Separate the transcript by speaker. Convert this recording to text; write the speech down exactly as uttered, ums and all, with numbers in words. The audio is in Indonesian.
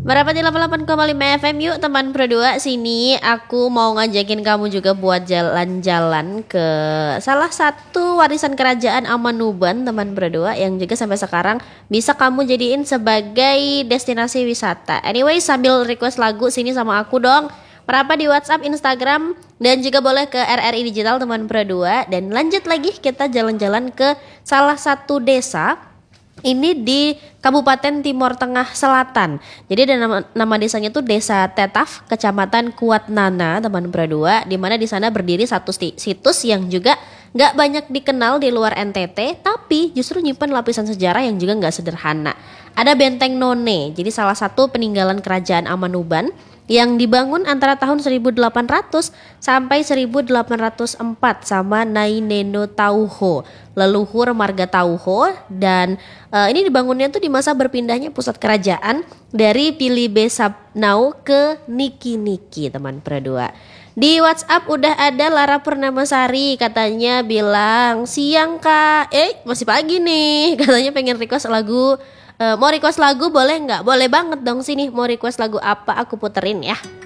Speaker 1: Merapati delapan puluh delapan koma lima F M. Yuk teman berdua, sini aku mau ngajakin kamu juga buat jalan-jalan ke salah satu warisan kerajaan Amanuban teman berdua, yang juga sampai sekarang bisa kamu jadiin sebagai destinasi wisata. Anyway, sambil request lagu sini sama aku dong. Merapa di WhatsApp, Instagram, dan juga boleh ke R R I Digital teman berdua. Dan lanjut lagi, kita jalan-jalan ke salah satu desa. Ini di Kabupaten Timur Tengah Selatan. Jadi ada nama, nama desanya tuh Desa Tetaf, Kecamatan Kuatnana, teman berdua. Di mana di sana berdiri satu situs yang juga nggak banyak dikenal di luar N T T, tapi justru nyimpan lapisan sejarah yang juga nggak sederhana. Ada Benteng None, jadi salah satu peninggalan kerajaan Amanuban yang dibangun antara tahun seribu delapan ratus sampai seribu delapan ratus empat sama Nai Neno Tauho, leluhur marga Tauho. Dan uh, ini dibangunnya tuh di masa berpindahnya pusat kerajaan dari Pilibesabnau ke Niki Niki teman berdua. Di WhatsApp udah ada Lara Purnamasari, katanya bilang siang kak, eh masih pagi nih, katanya pengen request lagu. Uh, mau request lagu boleh nggak? Boleh banget dong, sini mau request lagu apa aku puterin ya.